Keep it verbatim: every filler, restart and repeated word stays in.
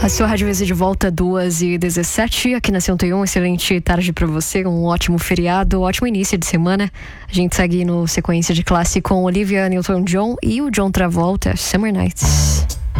A sua Rádio Vez de volta, duas e dezessete, aqui na cento e um. Excelente tarde para você, um ótimo feriado, um ótimo início de semana. A gente segue no sequência de classe com Olivia Newton-John e o John Travolta, Summer Nights.